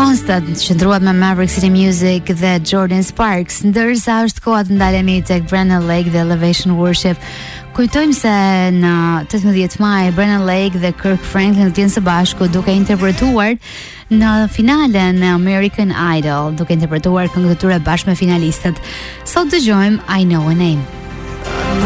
Constant qëndruat me Maverick City Music dhe Jordan Sparks, ndërsa është koha të ndalemi tek Brennan Lake dhe Elevation Worship. Kujtojmë se në 18 maj Brennan Lake dhe Kirk Franklin do të jenë së bashku duke interpretuar në finalen e American Idol, duke interpretuar këngët e tyre bashkë me finalistët. Sot dëgjojmë I Know a Name.